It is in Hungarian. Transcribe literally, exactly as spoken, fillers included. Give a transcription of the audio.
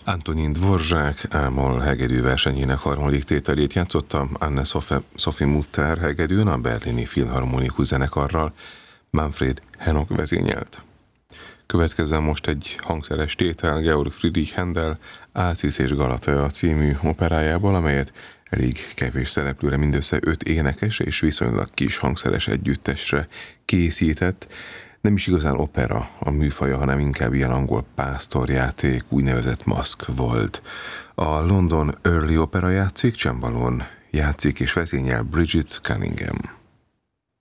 Antonin Dvorak Ámol hegedű versenyének harmadik tételét játszotta Anne Sophie Mutter hegedűn a Berlini Filharmonikus Zenekarral, Manfred Henok vezényelt. Következzen most egy hangszeres tétel Georg Friedrich Händel Alcisz és Galatea című operájából, amelyet elég kevés szereplőre, mindössze öt énekes és viszonylag kis hangszeres együttesre készített. Nem is igazán opera a műfaja, hanem inkább ilyen angol pásztorjáték, úgynevezett maszk volt. A London Early Opera játszik, csembalón játszik és vezényel Bridget Cunningham.